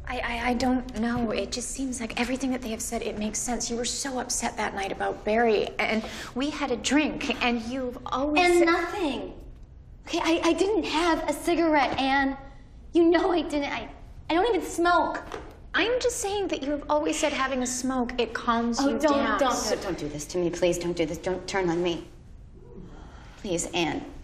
I don't know. It just seems like everything that they have said, it makes sense. You were so upset that night about Barry, and we had a drink, and you've always... And nothing. Okay, I didn't have a cigarette, Anne. You know I didn't. I don't even smoke. I'm just saying that you have always said having a smoke, it calms you down. Don't do this to me, please. Don't do this. Don't turn on me. Please, Anne.